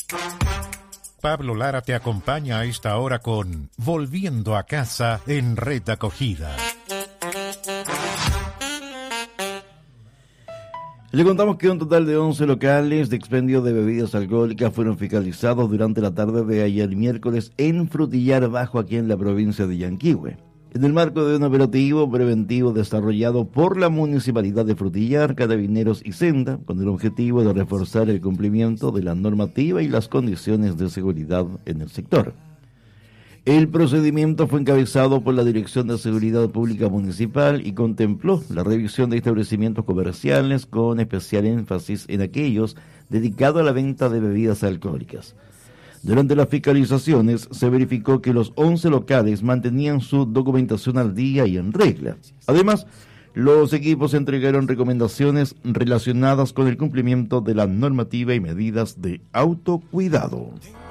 Pablo Lara te acompaña a esta hora con Volviendo a Casa en Red Acogida. Le contamos que un total de 11 locales de expendio de bebidas alcohólicas fueron fiscalizados durante la tarde de ayer miércoles en Frutillar Bajo, aquí en la provincia de Yanquihue. En el marco de un operativo preventivo desarrollado por la Municipalidad de Frutillar, Carabineros y Senda, con el objetivo de reforzar el cumplimiento de la normativa y las condiciones de seguridad en el sector. El procedimiento fue encabezado por la Dirección de Seguridad Pública Municipal y contempló la revisión de establecimientos comerciales con especial énfasis en aquellos dedicados a la venta de bebidas alcohólicas. Durante las fiscalizaciones se verificó que los 11 locales mantenían su documentación al día y en regla. Además, los equipos entregaron recomendaciones relacionadas con el cumplimiento de la normativa y medidas de autocuidado.